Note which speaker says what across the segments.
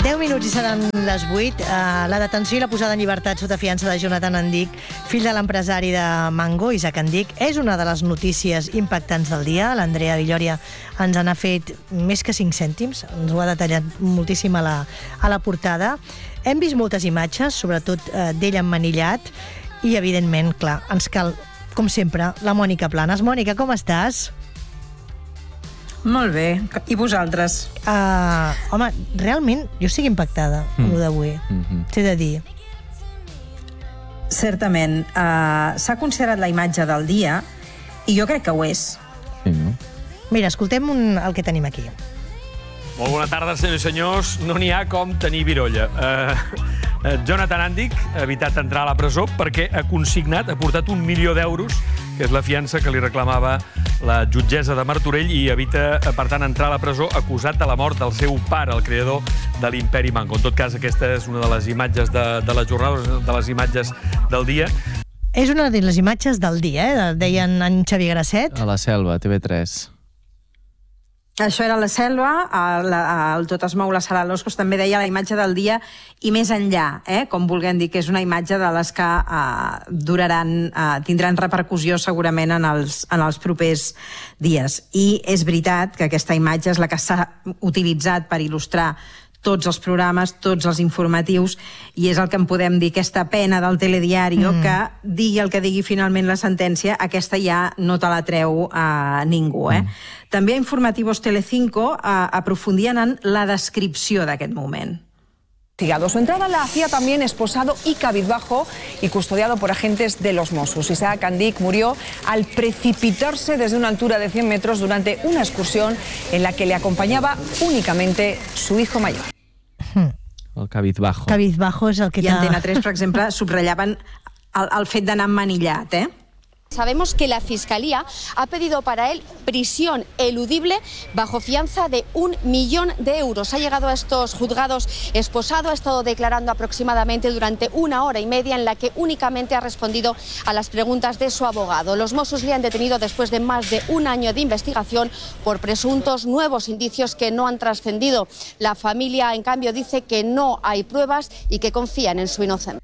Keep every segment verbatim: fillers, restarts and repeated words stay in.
Speaker 1: deu minuts i seran les vuit. Uh, la detenció i la posada en llibertat sota fiança de Jonathan Andic, fill de l'empresari de Mango, Isaac Andic, és una de les notícies impactants del dia. L'Andrea Villòria ens n'ha fet més que cinc cèntims, ens ho ha detallat moltíssim a la, a la portada. Hem vist moltes imatges, sobretot uh, d'ell emmanillat, i evidentment, clar, ens cal, com sempre, la Mònica Planes. Mònica, com estàs?
Speaker 2: Molt bé. I vosaltres?
Speaker 1: Uh, home, realment, jo estic impactada amb mm. el d'avui. Mm-hmm. T'he de dir.
Speaker 2: Certament. Uh, S'ha considerat la imatge del dia i jo crec que ho és.
Speaker 3: Sí, no?
Speaker 1: Mira, escoltem un, el que tenim aquí.
Speaker 4: Molt bona tarda, senyors i senyors. No n'hi ha com tenir virolla. Uh, uh, Jonathan Andic ha evitat entrar a la presó perquè ha consignat, ha portat un milió d'euros, que és la fiança que li reclamava la jutgessa de Martorell, i evita, per tant, entrar a la presó acusat de la mort del seu pare, el creador de l'Imperi Mango. En tot cas, aquesta és una de les imatges de, de la jornada, de les imatges del dia.
Speaker 1: És una de les imatges del dia, eh? Deien en Xavier Grasset.
Speaker 3: A la Selva, T V tres.
Speaker 2: Això era la Selva, el, el Tot es mou, la Sala Loscos també deia la imatge del dia i més enllà, eh? Com vulguem dir, que és una imatge de les que eh, duraran, eh, tindran repercussió segurament en els, en els propers dies. I és veritat que aquesta imatge és la que s'ha utilitzat per il·lustrar tots els programes, tots els informatius, i és el que en podem dir, aquesta pena del telediario, mm. que digui el que digui finalment la sentència, aquesta ja no te la treu a ningú. Eh? Mm. També a Informativos Telecinco eh, aprofundien en la descripció d'aquest moment.
Speaker 5: Su entrada la hacía también esposado y cabizbajo y custodiado por agentes de los Mossos. Isaac Andic murió al precipitarse desde una altura de cien metros durante una excursión en la que le acompañaba únicamente su hijo mayor.
Speaker 3: El cabizbajo.
Speaker 1: Cabizbajo és el que
Speaker 2: I Antena tres, per exemple, subratllaven el, el fet d'anar emmanillat, eh?
Speaker 6: Sabemos que la Fiscalía ha pedido para él prisión eludible bajo fianza de un millón de euros. Ha llegado a estos juzgados esposado, ha estado declarando aproximadamente durante una hora y media, en la que únicamente ha respondido a las preguntas de su abogado. Los Mossos le han detenido después de más de un año de investigación por presuntos nuevos indicios que no han trascendido. La familia, en cambio, dice que no hay pruebas y que confían en su inocencia.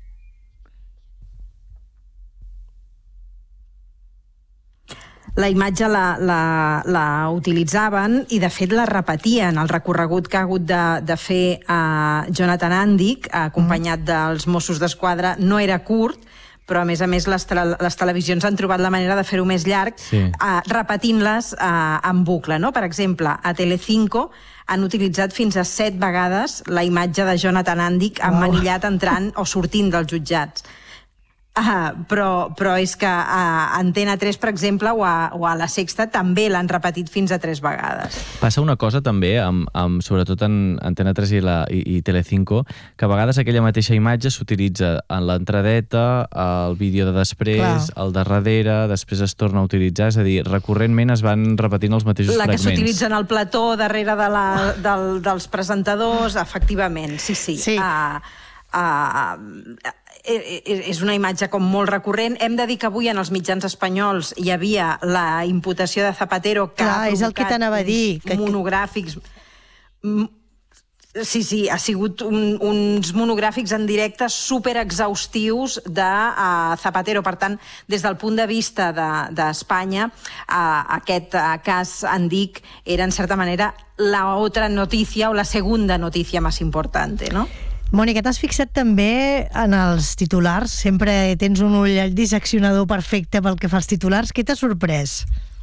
Speaker 2: La imatge la, la, la utilitzaven i, de fet, la repetien. El recorregut que ha hagut de, de fer uh, Jonathan Andic, acompanyat dels Mossos d'Esquadra, no era curt, però, a més a més, les, tele, les televisions han trobat la manera de fer-ho més llarg, sí. uh, repetint-les uh, en bucle. No? Per exemple, a Telecinco han utilitzat fins a set vegades la imatge de Jonathan Andic emmanillat entrant o sortint dels jutjats. Ah, però, però és que a Antena tres, per exemple, o a, o a La Sexta també l'han repetit fins a tres vegades.
Speaker 3: Passa una cosa també, amb, amb, sobretot en Antena tres i, la, i, i Telecinco, que a vegades aquella mateixa imatge s'utilitza en l'entradeta, el vídeo de després, Clar. el de darrere, després es torna a utilitzar, és a dir, recurrentment es van repetint els mateixos
Speaker 2: la
Speaker 3: fragments.
Speaker 2: La que s'utilitza en el plató, darrere de la, del, dels presentadors, efectivament, sí, sí. sí. Uh, uh, és una imatge com molt recurrent. Hem de dir que avui en els mitjans espanyols hi havia la imputació de Zapatero, que
Speaker 1: Clar,
Speaker 2: ha provocat
Speaker 1: és el que t'anava a dir, que...
Speaker 2: monogràfics. Sí, sí, ha sigut un, uns monogràfics en directe superexhaustius de uh, Zapatero. Per tant, des del punt de vista d'Espanya, de, uh, aquest uh, cas Andic era, en certa manera, la otra notícia o la segunda notícia més important, no?
Speaker 1: Mònica, t'has fixat també en els titulars? Sempre tens un ull disseccionador perfecte pel que fa als titulars. Què t'ha sorprès?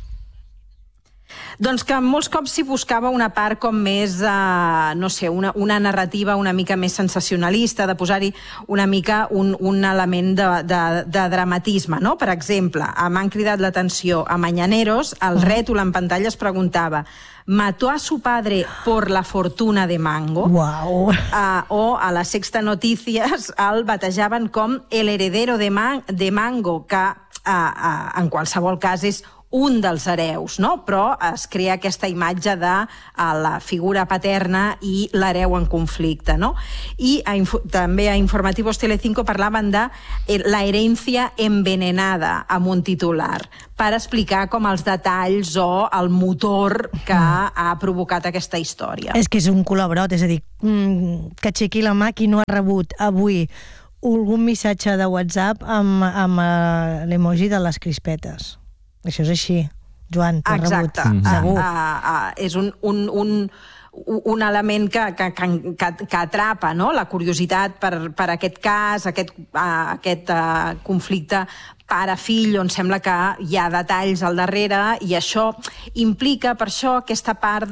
Speaker 2: Doncs que molts cops s'hi buscava una part com més, uh, no sé, una, una narrativa una mica més sensacionalista, de posar-hi una mica un, un element de, de, de dramatisme, no? Per exemple, m'han cridat l'atenció a Mañaneros, el rètol en pantalla es preguntava: ¿mató a su padre por la fortuna de Mango?
Speaker 1: Wow.
Speaker 2: Uh, o a La Sexta Noticias el batejaven com el heredero de, man de Mango, que uh, uh, en qualsevol cas és un dels hereus, no? Però es crea aquesta imatge de la figura paterna i l'hereu en conflicte, no? I a info, també a Informativos Telecinco parlaven de la herencia envenenada, amb un titular, per explicar com els detalls o el motor que ha provocat aquesta història.
Speaker 1: És que és un col·laborat, és a dir, que aixequi la mà qui no ha rebut avui algun missatge de WhatsApp amb, amb l'emoji de les crispetes. Això és així, Joan, t'ho has rebut.
Speaker 2: Exacte. Uh, uh, uh, és un, un, un, un element que, que, que, que atrapa, no? La curiositat per, per aquest cas, aquest, uh, aquest uh, conflicte pare-fill, on sembla que hi ha detalls al darrere, i això implica, per això, aquesta part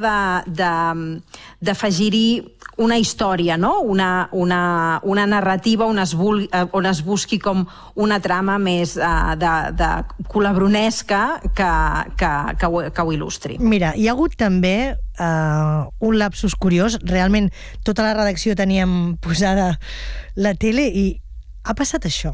Speaker 2: d'afegir-hi una història, no? una, una, una narrativa on es, vulgui, on es busqui com una trama més uh, de, de culebronesca que, que, que, ho, que ho il·lustri.
Speaker 1: Mira, hi ha hagut també uh, un lapsus curiós. Realment, tota la redacció teníem posada la tele i ha passat això.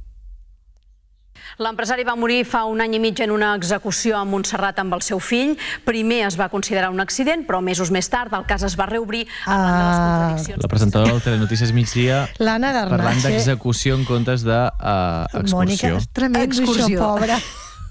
Speaker 7: L'empresari va morir fa un any i mig en una execució a Montserrat amb el seu fill. Primer es va considerar un accident, però mesos més tard el cas es va reobrir arran de les contradiccions.
Speaker 3: La presentadora del Telenotícies Migdia
Speaker 1: l'Anna Garnach,
Speaker 3: parlant d'execució en comptes d'excursió.
Speaker 1: Mònica, és tremendo això, pobra.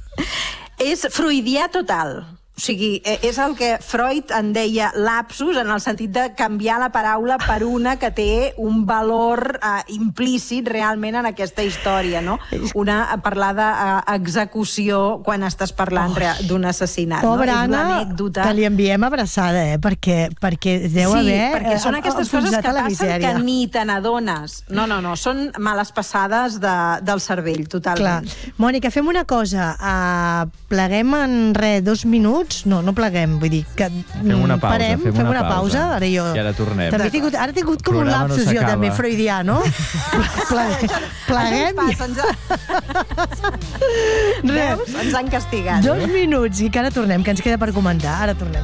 Speaker 2: És freudià total. O sigui, és el que Freud en deia lapsus, en el sentit de canviar la paraula per una que té un valor uh, implícit realment en aquesta història, no? Una, parlar d'execució quan estàs parlant oh, d'un assassinat.
Speaker 1: Pobra
Speaker 2: no?
Speaker 1: Anna, que li enviem abraçada, eh? perquè, perquè deu
Speaker 2: sí,
Speaker 1: haver...
Speaker 2: Sí, perquè són aquestes coses que passen que ni te n'adones. No, no, no, són males passades de, del cervell, totalment.
Speaker 1: Clar. Mònica, fem una cosa. Uh, pleguem en res, dos minuts. No, no pleguem, vull dir que
Speaker 3: fem una pausa,
Speaker 1: parem,
Speaker 3: fem,
Speaker 1: fem
Speaker 3: una,
Speaker 1: una pausa.
Speaker 3: pausa.
Speaker 1: Ara jo
Speaker 3: i ara tornem.
Speaker 1: també he tingut, ara he tingut com un lapsus no jo també, freudià, no? Pleguem. Pleguem.
Speaker 2: Veus? Ens han castigat.
Speaker 1: Dos minuts i que ara tornem, que ens queda per comentar. Ara tornem.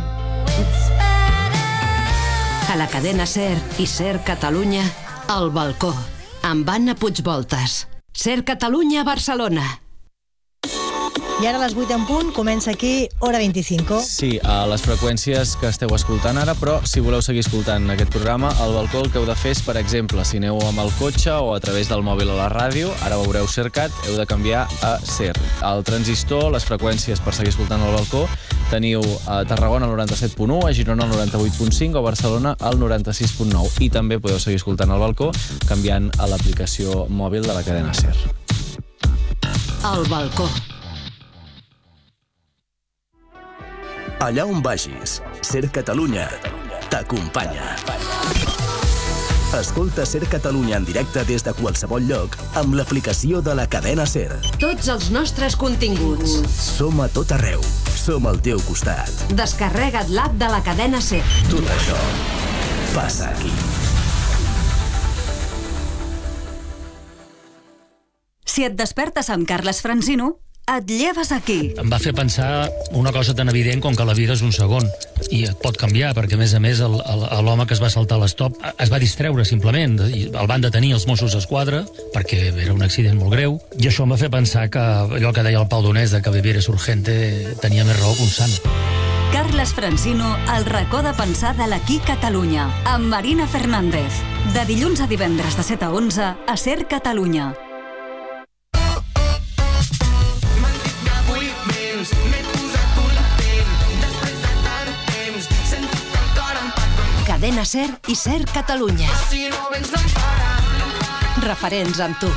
Speaker 8: A la cadena SER i SER Catalunya, El Balcó, amb Anna Puigvoltes. SER Catalunya, Barcelona.
Speaker 1: I ara a les vuit en punt comença aquí Hora vint-i-cinc.
Speaker 3: Sí, a les freqüències que esteu escoltant ara, però si voleu seguir escoltant aquest programa, al balcó el que heu de fer és, per exemple, si aneu amb el cotxe o a través del mòbil a la ràdio, ara ho haureu cercat, heu de canviar a SER. Al transistor, les freqüències per seguir escoltant al balcó, teniu a Tarragona el noranta-set punt u, a Girona el noranta-vuit punt cinc o a Barcelona el noranta-sis punt nou. I també podeu seguir escoltant al balcó canviant a l'aplicació mòbil de la cadena SER.
Speaker 8: El Balcó.
Speaker 9: Allà on vagis, SER Catalunya t'acompanya. Escolta SER Catalunya en directe des de qualsevol lloc amb l'aplicació de la cadena SER.
Speaker 8: Tots els nostres continguts.
Speaker 9: Som a tot arreu. Som al teu costat.
Speaker 8: Descarrega't l'app de la cadena SER.
Speaker 9: Tot això passa aquí.
Speaker 10: Si et despertes amb Carles Francino, et lleves aquí.
Speaker 11: Em va fer pensar una cosa tan evident com que la vida és un segon i et pot canviar, perquè a més a més l'home que es va saltar l'estop es va distreure simplement, i el van detenir els Mossos d'Esquadra perquè era un accident molt greu, i això em va fer pensar que allò que deia el Pau Donés de que vivir és urgente tenia més raó que un sant.
Speaker 10: Carles Francino, el racó de pensar de l'Aquí Catalunya, amb Marina Fernández. De dilluns a divendres de set a onze a SER Catalunya.
Speaker 8: Cadena SER i SER Catalunya. Referents amb tu.